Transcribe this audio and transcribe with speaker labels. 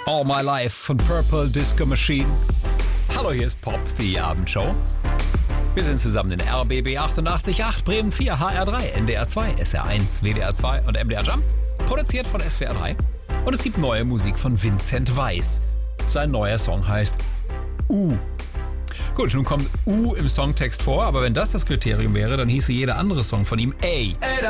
Speaker 1: All My Life von Purple Disco Machine. Hallo, hier ist Pop, die Abendshow. Wir sind zusammen in RBB 88.8, Bremen 4, HR3, NDR 2, SR1, WDR 2 und MDR Jump. Produziert von SWR 3. Und es gibt neue Musik von Vincent Weiss. Sein neuer Song heißt Gut, nun kommt im Songtext vor, aber wenn das Kriterium wäre, dann hieße jeder andere Song von ihm A.